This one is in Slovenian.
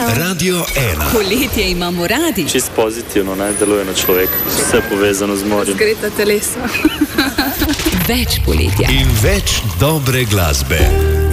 Radio 1. Poletje imamo radi. Čist pozitivno naj deluje na človeka. Vse povezano z morjem. Zgreta telesa. Več poletja. In več dobre glasbe.